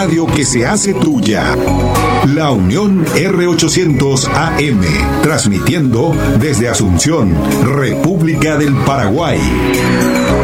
radio que se hace tuya. La Unión R800 AM, transmitiendo desde Asunción, República del Paraguay.